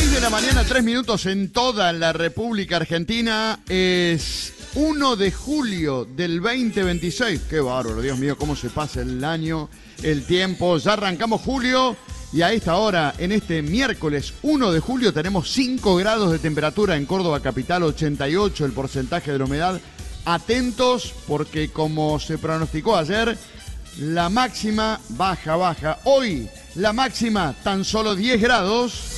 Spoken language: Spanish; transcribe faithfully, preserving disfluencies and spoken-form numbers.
seis de la mañana, tres minutos en toda la República Argentina. Es uno de julio del veinte veintiséis. Qué bárbaro, Dios mío, cómo se pasa el año, el tiempo. Ya arrancamos julio y a esta hora, en este miércoles uno de julio, tenemos cinco grados de temperatura en Córdoba capital, ochenta y ocho el porcentaje de la humedad. Atentos porque, como se pronosticó ayer, la máxima baja, baja. Hoy la máxima tan solo diez grados.